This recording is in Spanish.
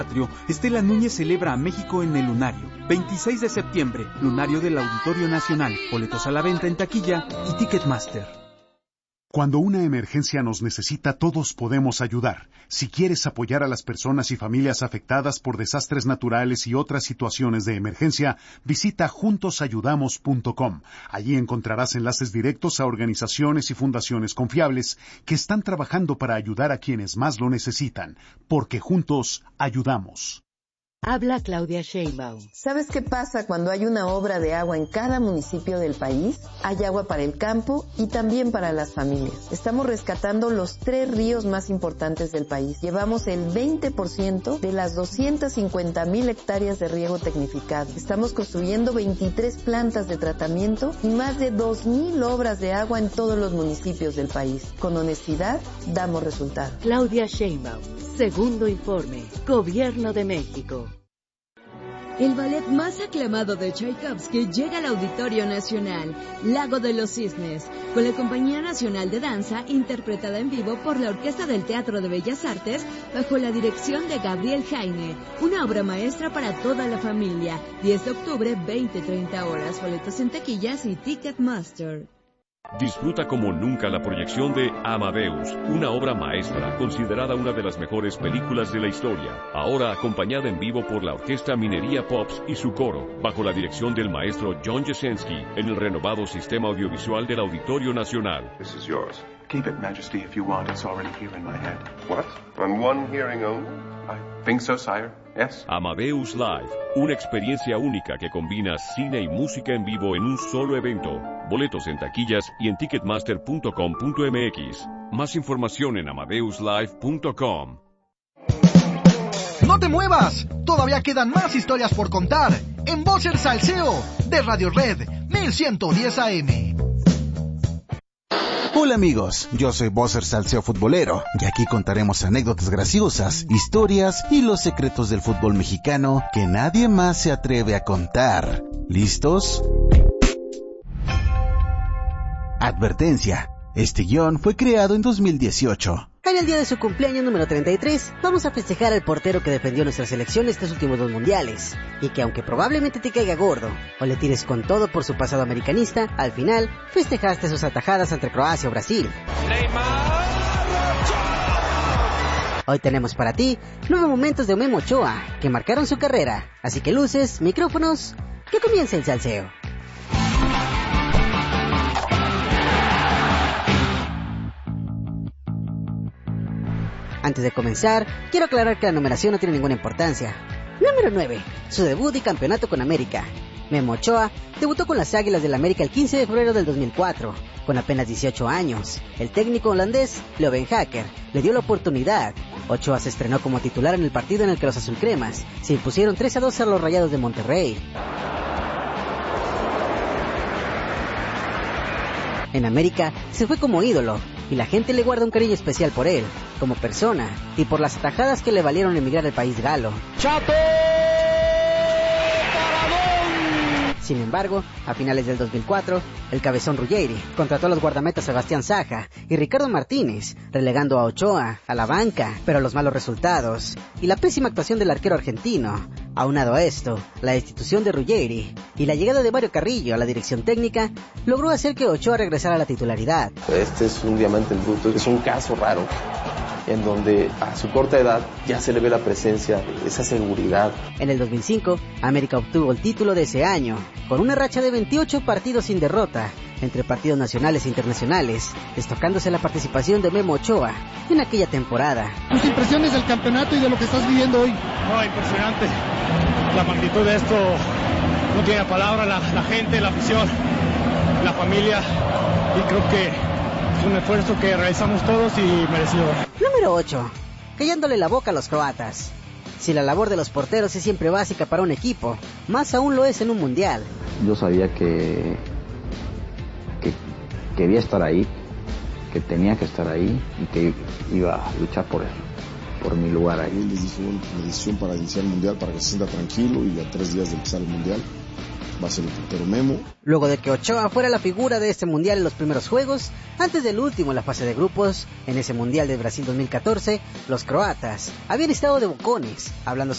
Estela Núñez celebra a México en el Lunario. 26 de septiembre, Lunario del Auditorio Nacional. Boletos a la venta en taquilla y Ticketmaster. Cuando una emergencia nos necesita, todos podemos ayudar. Si quieres apoyar a las personas y familias afectadas por desastres naturales y otras situaciones de emergencia, visita juntosayudamos.com. Allí encontrarás enlaces directos a organizaciones y fundaciones confiables que están trabajando para ayudar a quienes más lo necesitan, porque juntos ayudamos. Habla Claudia Sheinbaum. ¿Sabes qué pasa cuando hay una obra de agua en cada municipio del país? Hay agua para el campo y también para las familias. Estamos rescatando los 3 ríos más importantes del país. Llevamos el 20% de las 250,000 hectáreas de riego tecnificado. Estamos construyendo 23 plantas de tratamiento y más de 2,000 obras de agua en todos los municipios del país. Con honestidad, damos resultados. Claudia Sheinbaum. Segundo informe. Gobierno de México. El ballet más aclamado de Tchaikovsky llega al Auditorio Nacional, Lago de los Cisnes, con la Compañía Nacional de Danza, interpretada en vivo por la Orquesta del Teatro de Bellas Artes, bajo la dirección de Gabriel Jaime, una obra maestra para toda la familia. 10 de octubre, 20-30 horas, boletos en taquillas y Ticketmaster. Disfruta como nunca la proyección de Amadeus, una obra maestra, considerada una de las mejores películas de la historia, ahora acompañada en vivo por la Orquesta Minería Pops y su coro, bajo la dirección del maestro John Jasenski, en el renovado sistema audiovisual del Auditorio Nacional. This is yours. Keep it, Majesty, if you want. It's already here in my head. What? On one hearing only? I think so, sire. Yes. Amadeus Live, una experiencia única que combina cine y música en vivo en un solo evento. Boletos en taquillas y en ticketmaster.com.mx. Más información en amadeuslive.com. ¡No te muevas! Todavía quedan más historias por contar en Voces Salseo de Radio Red 1110 AM. Hola amigos, yo soy Bosser Salseo Futbolero y aquí contaremos anécdotas graciosas, historias y los secretos del fútbol mexicano que nadie más se atreve a contar. ¿Listos? Advertencia, este guión fue creado en 2018. En el día de su cumpleaños número 33, vamos a festejar al portero que defendió nuestra selección estos últimos 2 mundiales, y que aunque probablemente te caiga gordo, o le tires con todo por su pasado americanista, al final, festejaste sus atajadas ante Croacia o Brasil. Hoy tenemos para ti 9 momentos de Memo Ochoa, que marcaron su carrera, así que luces, micrófonos, que comience el salseo. Antes de comenzar, quiero aclarar que la numeración no tiene ninguna importancia. Número 9. Su debut y campeonato con América. Memo Ochoa debutó con las Águilas del América el 15 de febrero del 2004, con apenas 18 años. El técnico holandés, Leo Ben Hacker, le dio la oportunidad. Ochoa se estrenó como titular en el partido en el que los azulcremas se impusieron 3-2 a los Rayados de Monterrey. En América se fue como ídolo, y la gente le guarda un cariño especial por él, como persona, y por las atajadas que le valieron emigrar al país galo. ¡Chato! Sin embargo, a finales del 2004, el cabezón Ruggeri contrató a los guardametas Sebastián Saja y Ricardo Martínez, relegando a Ochoa a la banca, pero los malos resultados y la pésima actuación del arquero argentino. Aunado a esto, la destitución de Ruggeri y la llegada de Mario Carrillo a la dirección técnica logró hacer que Ochoa regresara a la titularidad. Este es un diamante en bruto, es un caso raro, en donde a su corta edad ya se le ve la presencia, esa seguridad. En el 2005, América obtuvo el título de ese año, con una racha de 28 partidos sin derrota, entre partidos nacionales e internacionales, destacándose la participación de Memo Ochoa en aquella temporada. ¿Tus impresiones del campeonato y de lo que estás viviendo hoy? No, impresionante. La magnitud de esto no tiene palabra, la gente, la afición, la familia, y creo que es un esfuerzo que realizamos todos y merecido. Número 8. Callándole la boca a los croatas. Si la labor de los porteros es siempre básica para un equipo, más aún lo es en un mundial. Yo sabía que quería estar ahí, que tenía que estar ahí y que iba a luchar por mi lugar ahí. Él les dijo la decisión para iniciar el mundial, para que se sienta tranquilo, y a 3 días de empezar el mundial va a ser el portero Memo. Luego de que Ochoa fuera la figura de este mundial en los primeros juegos, antes del último en la fase de grupos, en ese mundial de Brasil 2014, los croatas habían estado de bocones, hablando